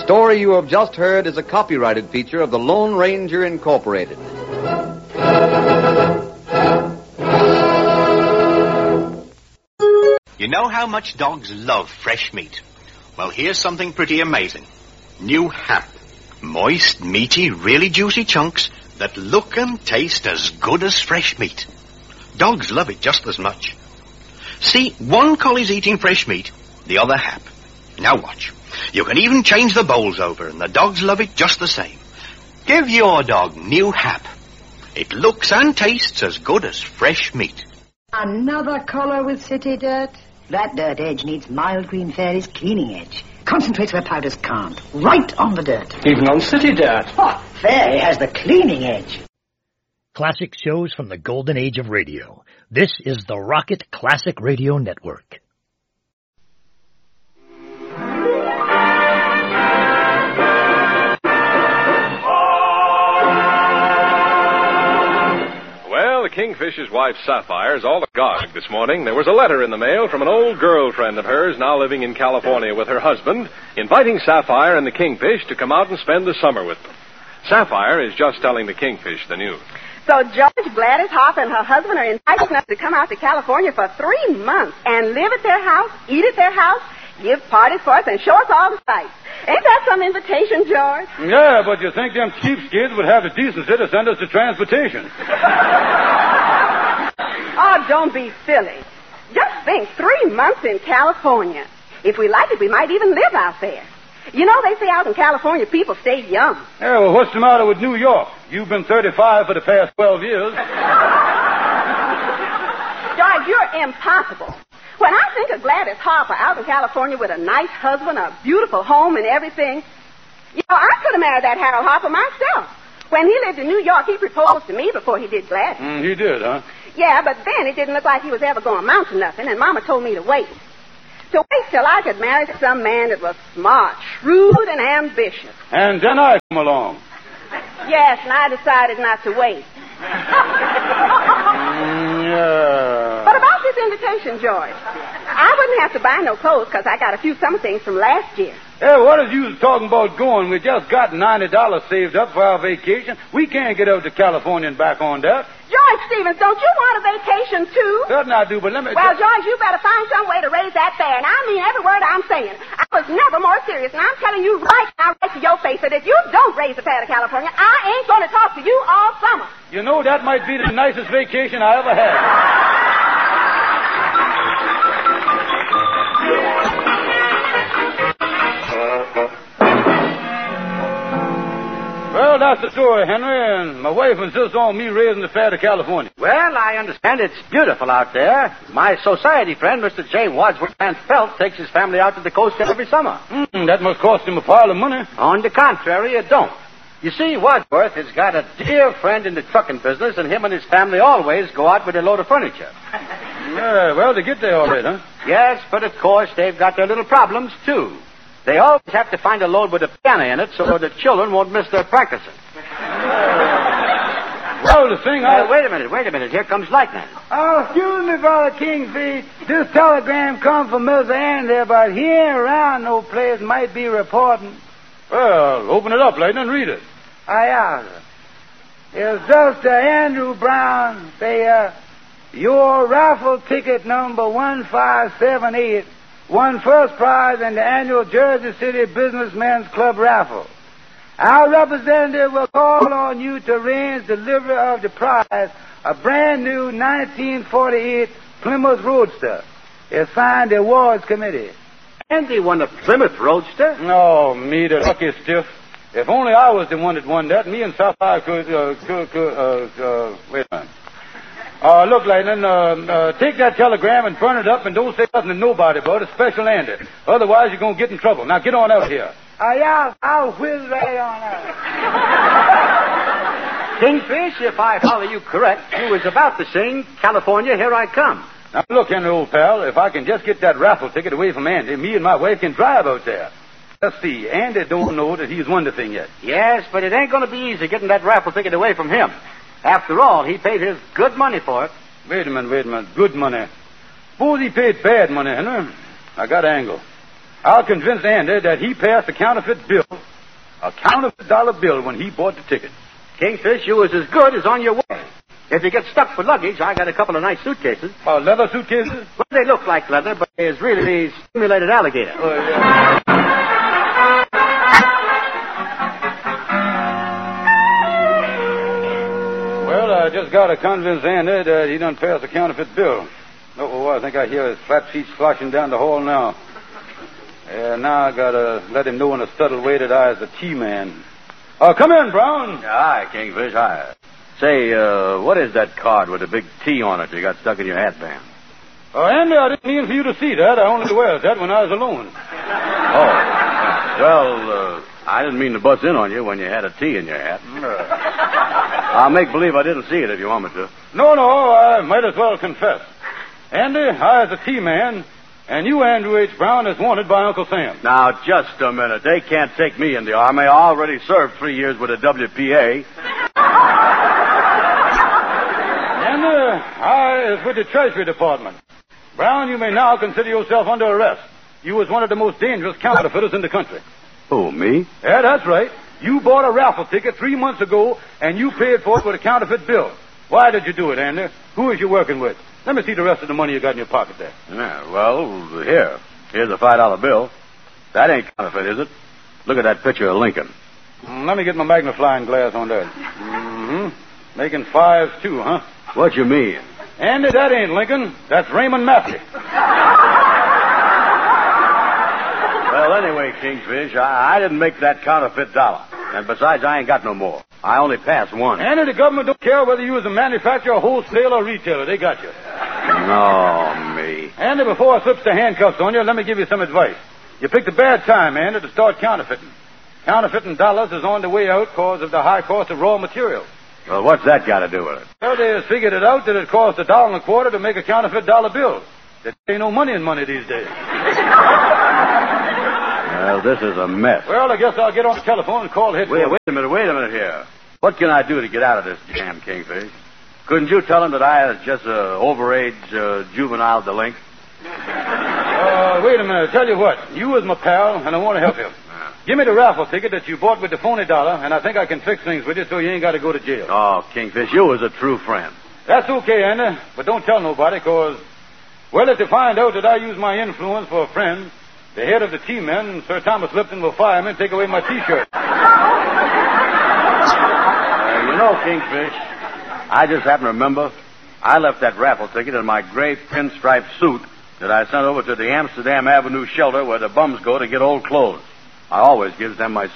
story you have just heard is a copyrighted feature of the Lone Ranger Incorporated. You know how much dogs love fresh meat? Well, here's something pretty amazing. New Hap. Moist, meaty, really juicy chunks that look and taste as good as fresh meat. Dogs love it just as much. See, one collie's eating fresh meat, the other Hap. Now watch. You can even change the bowls over, and the dogs love it just the same. Give your dog New Hap. It looks and tastes as good as fresh meat. Another color with city dirt? That dirt edge needs Mild Green Fairy's cleaning edge. Concentrates where powders can't. Right on the dirt. Even on city dirt. Oh, Fairy has the cleaning edge. Classic shows from the golden age of radio. This is the Rocket Classic Radio Network. Kingfish's wife, Sapphire, is all agog this morning. There was a letter in the mail from an old girlfriend of hers now living in California with her husband, inviting Sapphire and the Kingfish to come out and spend the summer with them. Sapphire is just telling the Kingfish the news. So George, Gladys Hopper, and her husband are inviting us to come out to California for 3 months and live at their house, eat at their house, give parties for us, and show us all the sights. Ain't that some invitation, George? Yeah, but you think them cheapskates would have the decency to send us to transportation? Oh, don't be silly. Just think, 3 months in California. If we like it, we might even live out there. You know, they say out in California people stay young. Yeah, well, what's the matter with New York? You've been 35 for the past 12 years. George, you're impossible. When I think of Gladys Harper out in California with a nice husband, a beautiful home, and everything, you know, I could have married that Harold Harper myself. When he lived in New York, he proposed to me before he did Gladys. He did, huh? Yeah, but then it didn't look like he was ever going to amount to nothing, and Mama told me to wait. To wait till I could marry some man that was smart, shrewd, and ambitious. And then I come along. Yes, and I decided not to wait. Yeah. But about this invitation, George, I wouldn't have to buy no clothes because I got a few summer things from last year. Yeah, what is you talking about going? We just got $90 saved up for our vacation. We can't get out to California and back on that. George Stevens, don't you want a vacation, too? Certainly I do, but let me... Well, George, you better find some way to raise that fare, and I mean every word I'm saying. I was never more serious, and I'm telling you right now, right to your face, that if you don't raise the fare to California, I ain't going to talk to you all summer. You know, that might be the nicest vacation I ever had. Well, that's the story, Henry, and my wife insists on me raising the fare to California. Well, I understand it's beautiful out there. My society friend, Mr. J. Wadsworth Van Pelt, takes his family out to the coast every summer. That must cost him a pile of money. On the contrary, it don't. You see, Wadsworth has got a dear friend in the trucking business, and him and his family always go out with a load of furniture. Yeah, well, they get there all right, huh? Yes, but of course, they've got their little problems, too. They always have to find a load with a piano in it so the children won't miss their practicing. Well, the thing Wait a minute. Here comes Lightning. Oh, excuse me, Brother Kingfish. This telegram come from Mr. Andy, but he ain't around no place, might be reporting. Well, open it up, Lightning, and read it. Yeah. It's just Andrew Brown. Say, your raffle ticket number 1578 won first prize in the annual Jersey City Businessmen's Club raffle. Our representative will call on you to arrange delivery of the prize, a brand new 1948 Plymouth Roadster. It's signed the awards committee. Andy won a Plymouth Roadster? No, me, the lucky stiff. If only I was the one that won that, me and Sapphire could, wait a minute. Look, Lightning, take that telegram and burn it up and don't say nothing to nobody about it, special Andy. Otherwise, you're going to get in trouble. Now, get on out here. Yeah, I'll whiz right on out. Kingfish, if I follow you correct, you was about to sing, California, Here I Come. Now, look, Henry, old pal, if I can just get that raffle ticket away from Andy, me and my wife can drive out there. Let's see, Andy don't know that he's won the thing yet. Yes, but it ain't going to be easy getting that raffle ticket away from him. After all, he paid his good money for it. Wait a minute. Good money. Suppose he paid bad money, Henry. I got angle. I'll convince Andy that he passed a counterfeit bill, a counterfeit dollar bill, when he bought the ticket. Kingfish, you was as good as on your way. If you get stuck with luggage, I got a couple of nice suitcases. Leather suitcases? Well, they look like leather, but it's really stimulated alligator. Oh, yeah. Well, I just got to convince Andy that he done passed a counterfeit bill. Oh, I think I hear his flat feet sloshing down the hall now. Yeah, now I got to let him know in a subtle way that I is the T-man. Come in, Brown. Hi, Kingfish. Hi. Say, what is that card with a big T on it you got stuck in your hat band? Andy, I didn't mean for you to see that. I only wear that when I was alone. Oh. Well, I didn't mean to bust in on you when you had a T in your hat. I'll make believe I didn't see it if you want me to. No, I might as well confess. Andy, I is a T-man, and you, Andrew H. Brown, is wanted by Uncle Sam. Now, just a minute. They can't take me in the Army. I already served 3 years with the WPA. And I is with the Treasury Department. Brown, you may now consider yourself under arrest. You was one of the most dangerous counterfeiters in the country. Who, me? Yeah, that's right. You bought a raffle ticket 3 months ago, and you paid for it with a counterfeit bill. Why did you do it, Andy? Who is you working with? Let me see the rest of the money you got in your pocket there. Yeah, well, here's a $5 bill. That ain't counterfeit, is it? Look at that picture of Lincoln. Let me get my magnifying glass on that. Mm-hmm. Making fives, too, huh? What you mean? Andy, that ain't Lincoln. That's Raymond Massey. Well, anyway, Kingfish, I didn't make that counterfeit dollar. And besides, I ain't got no more. I only passed one. Andy, the government don't care whether you was a manufacturer, wholesaler, or retailer. They got you. No, me. Andy, before I slips the handcuffs on you, let me give you some advice. You picked a bad time, Andy, to start counterfeiting. Counterfeiting dollars is on the way out because of the high cost of raw materials. Well, what's that got to do with it? Well, they has figured it out that it costs $1.25 to make a counterfeit dollar bill. There ain't no money in money these days. Well, this is a mess. Well, I guess I'll get on the telephone and call headquarters. Wait a minute here. What can I do to get out of this jam, Kingfish? Couldn't you tell him that I was just an overage juvenile delinquent? Wait a minute. Tell you what. You was my pal, and I want to help you. Give me the raffle ticket that you bought with the phony dollar, and I think I can fix things with you so you ain't got to go to jail. Oh, Kingfish, you was a true friend. That's okay, Andy, but don't tell nobody, because, well, if they find out that I use my influence for a friend, the head of the T-men, Sir Thomas Lipton, will fire me and take away my T-shirt. You know, Kingfish, I just happen to remember I left that raffle ticket in my gray pinstripe suit that I sent over to the Amsterdam Avenue shelter where the bums go to get old clothes. I always gives them my